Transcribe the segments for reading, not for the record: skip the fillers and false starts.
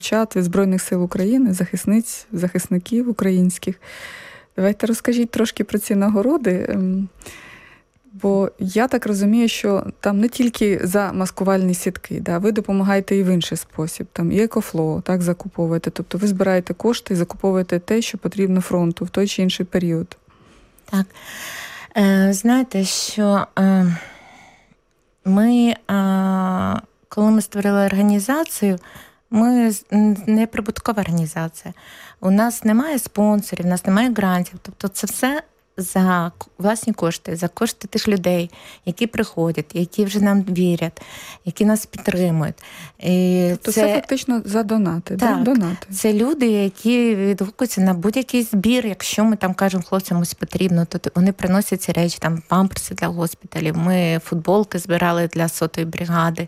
від Збройних сил України, захисників українських. Давайте розкажіть трошки про ці нагороди, бо я так розумію, що там не тільки за маскувальні сітки, да, ви допомагаєте і в інший спосіб, там і екофло, так, закуповуєте, тобто ви збираєте кошти і закуповуєте те, що потрібно фронту в той чи інший період. Так. Знаєте, що ми, коли ми створили організацію, ми не прибуткова організація. У нас немає спонсорів, у нас немає грантів. Тобто це все за власні кошти, за кошти тих людей, які приходять, які вже нам вірять, які нас підтримують. Тобто це фактично за донати. Так, да? Донати. Це люди, які відгукуються на будь-який збір. Якщо ми там кажемо, хлопцям ось потрібно, то вони приносять ці речі, там памперси для госпіталів, ми футболки збирали для 100-ї бригади,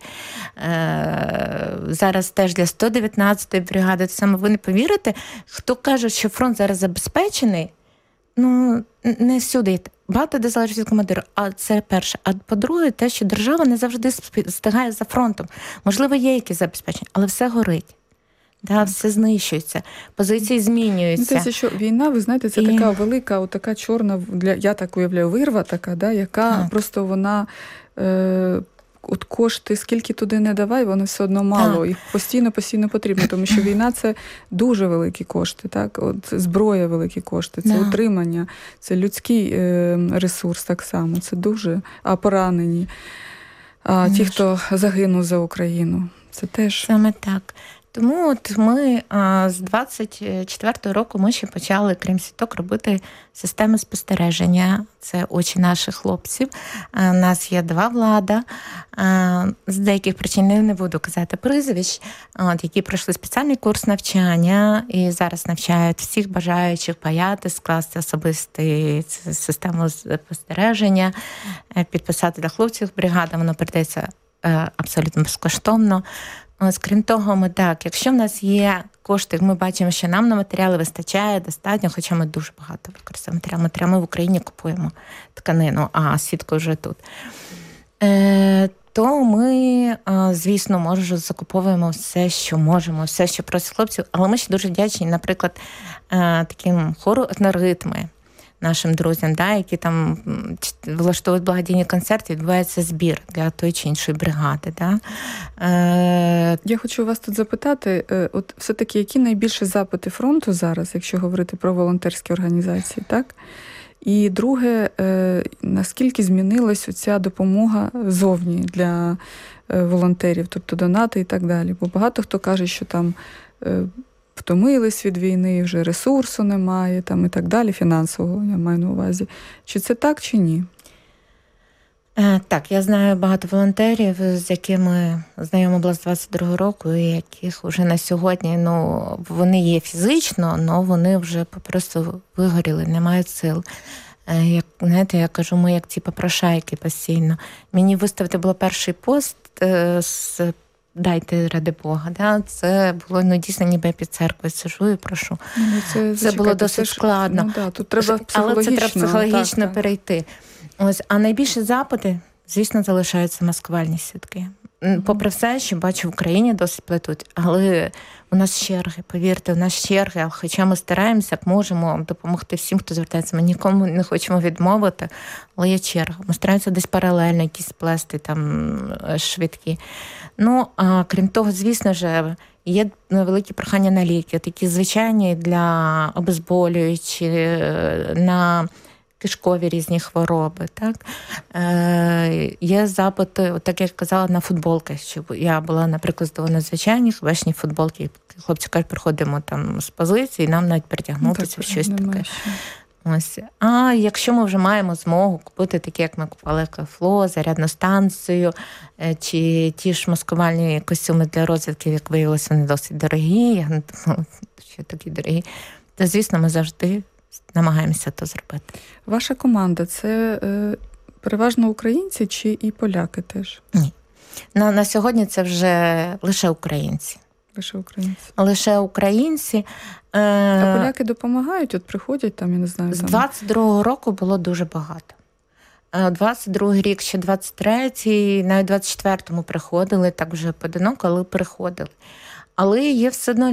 зараз теж для 119-ї бригади. Саме ви не повірите, хто каже, що фронт зараз забезпечений, ну, не всюди. Багато де залежить від командира. А це перше. А по-друге, те, що держава не завжди встигає за фронтом. Можливо, є якісь забезпечення, але все горить. Да, все знищується, позиції змінюються. Здається, що війна, ви знаєте, це така велика, така чорна, я так уявляю, вирва така, да, яка просто вона... От кошти, скільки туди не давай, воно все одно мало. Їх постійно потрібно, тому що війна – це дуже великі кошти. Так? От зброя – великі кошти, це утримання, це людський ресурс так само, це дуже, а поранені, ті, хто загинув за Україну, це теж. Саме так. Тому от ми з 24-го року ми ще почали, крім сіток, робити системи спостереження. Це очі наших хлопців. У нас є 2 влада. З деяких причин не буду казати прізвищ, які пройшли спеціальний курс навчання і зараз навчають всіх бажаючих паяти, скласти особисту систему спостереження, підписати для хлопців бригади. Воно передається абсолютно безкоштовно. Ось, крім того, ми так, якщо в нас є кошти, ми бачимо, що нам на матеріали вистачає достатньо, хоча ми дуже багато використовуємо матеріал. Ми в Україні купуємо тканину, а сітка вже тут. То ми, звісно, може, закуповуємо все, що можемо, все, що просять хлопців, але ми ще дуже вдячні, наприклад, таким хору «Етноритми», нашим друзям, да, які там влаштовують благодійні концерти, відбувається збір для тої чи іншої бригади. Да. Я хочу вас тут запитати, от все-таки, які найбільші запити фронту зараз, якщо говорити про волонтерські організації, так? І друге, наскільки змінилась оця допомога зовні для волонтерів, тобто донати і так далі? Бо багато хто каже, що там втомились від війни, вже ресурсу немає, там і так далі, фінансового, я маю на увазі. Чи це так, чи ні? Так, я знаю багато волонтерів, з якими знайома була з 22-го року, і яких вже на сьогодні, ну, вони є фізично, але вони вже просто вигоріли, не мають сил. Як, знаєте, я кажу, ми як ці попрошайки постійно. Мені виставити було перший пост з «Дайте, ради Бога». Да? Це було, ну, дійсно, ніби я під церквою сижу і прошу. Це було досить складно. Ну, да, тут треба але це треба психологічно перейти. Ось, а найбільші запити, звісно, залишаються маскувальні сітки. Попри все, що бачу, в Україні досить плетуть, але у нас черги, повірте, у нас черги, хоча ми стараємося, як можемо, допомогти всім, хто звертається. Ми нікому не хочемо відмовити, але є черга. Ми стараємося десь паралельно якісь плести там швидкі. Ну, а крім того, звісно ж, є великі прохання на ліки, такі звичайні для обезболюючі, на кишкові різні хвороби. Так? Є запити, так як казала, на футболки. Щоб я була, наприклад, здавала звичайні хвешні футболки. Хлопці кажуть, приходимо там з позиції, нам навіть притягнутися в щось таке. Ось. А якщо ми вже маємо змогу купити такі, як ми купували екофло, зарядну станцію, чи ті ж маскувальні костюми для розвідки, як виявилося, вони досить дорогі, я не думала, що такі дорогі, то, звісно, ми завжди намагаємося то зробити. Ваша команда – це переважно українці чи і поляки теж? Ні. На сьогодні це вже лише українці. Лише українці. Лише українці. А поляки допомагають? От приходять там, я не знаю. З 22-го року було дуже багато. 22-й рік, ще 23-й, навіть 24-му приходили, так вже поодиноко, але приходили. Але є все одно